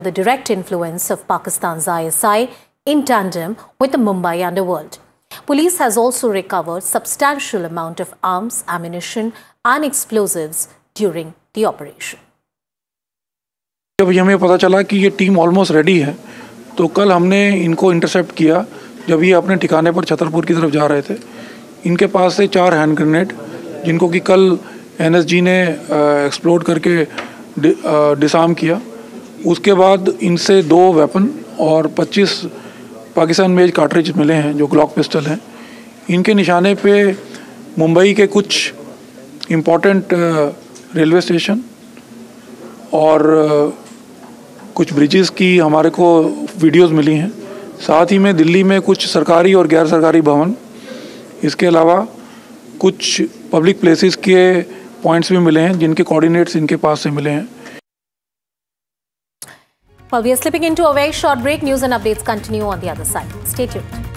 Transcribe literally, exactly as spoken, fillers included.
the direct influence of Pakistan's I S I in tandem with the Mumbai underworld. Police has also recovered substantial amount of arms, ammunition and explosives during the operation. जब हमें पता चला कि ये team almost ready है, तो कल हमने इनको इंटरसेप्ट किया जब ये अपने ठिकाने पर छतरपुर की तरफ जा रहे थे। इनके पास से चार हैंड ग्रेनेड, जिनको कि कल एनएसजी ने एक्सप्लोड करके डि, डिसार्म किया। उसके बाद इनसे दो वेपन और पच्चीस पाकिस्तान मेड कार्ट्रिज मिले हैं जो ग्लॉक पिस्टल हैं। इनके निशाने पे मुंबई के कुछ इम्पोर्टेंट रेलवे स्टेशन और कुछ ब्रिजेस की हमारे को वीडियोस मिली हैं। साथ ही में दिल्ली में कुछ सरकारी और गैर सरकारी भवन, इसके अलावा कुछ पब्लिक प्लेसेस के पॉइंट्स भी मिले हैं जिनके कोऑर्डिनेट्स इनके पास से मिले हैं। Well, we are slipping into a very short break. News and updates continue on the other side. Stay tuned.